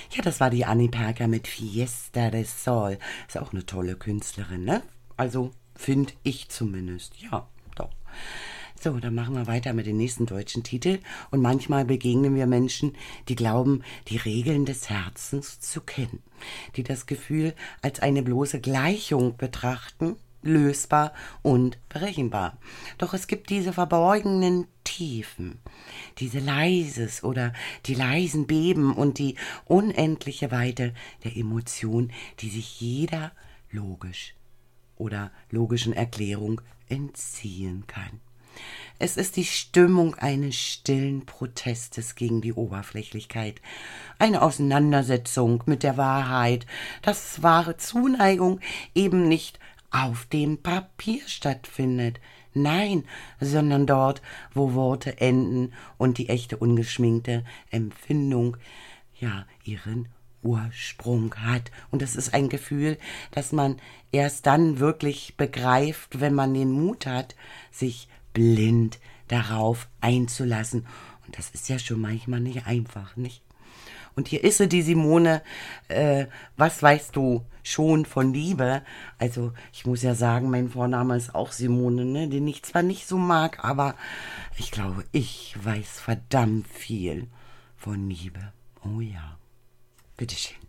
Ja, das war die Annie Perker mit Fiesta del Sol. Ist auch eine tolle Künstlerin, ne? Also, finde ich zumindest. Ja, doch. So, dann machen wir weiter mit dem nächsten deutschen Titel. Und manchmal begegnen wir Menschen, die glauben, die Regeln des Herzens zu kennen, die das Gefühl als eine bloße Gleichung betrachten, lösbar und berechenbar. Doch es gibt diese verborgenen Tiefen, diese leises oder die leisen Beben und die unendliche Weite der Emotion, die sich jeder logisch oder logischen Erklärung entziehen kann. Es ist die Stimmung eines stillen Protestes gegen die Oberflächlichkeit, eine Auseinandersetzung mit der Wahrheit, dass wahre Zuneigung eben nicht auf dem Papier stattfindet, nein, sondern dort, wo Worte enden und die echte ungeschminkte Empfindung, ja, ihren Ursprung hat. Und das ist ein Gefühl, das man erst dann wirklich begreift, wenn man den Mut hat, sich blind darauf einzulassen. Und das ist ja schon manchmal nicht einfach, nicht? Und hier ist sie, die Simone. Was weißt du schon von Liebe? Also ich muss ja sagen, mein Vorname ist auch Simone, ne? Den ich zwar nicht so mag, aber ich glaube, ich weiß verdammt viel von Liebe. Oh ja. Bitteschön.